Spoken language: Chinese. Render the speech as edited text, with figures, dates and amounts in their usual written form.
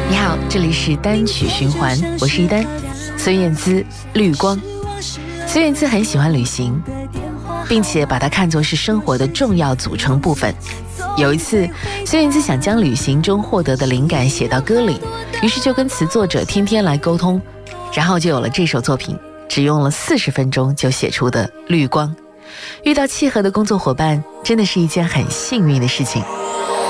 你好，这里是单曲循环，我是一丹。孙燕姿，绿光。孙燕姿很喜欢旅行，并且把它看作是生活的重要组成部分。有一次，孙燕姿想将旅行中获得的灵感写到歌里，于是就跟词作者天天来沟通，然后就有了这首作品，只用了40分钟就写出的《绿光》。遇到契合的工作伙伴，真的是一件很幸运的事情。